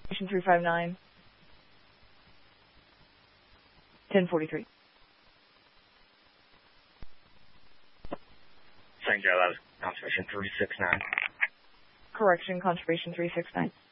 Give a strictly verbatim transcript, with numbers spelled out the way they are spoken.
three five nine, ten forty-three. Saint Joe, that was conservation three six nine. Correction, conservation three six nine.